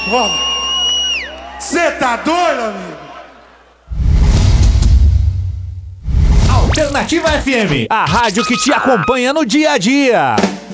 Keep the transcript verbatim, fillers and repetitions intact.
Você tá doido, amigo? Alternativa F M, a rádio que te acompanha no dia a dia.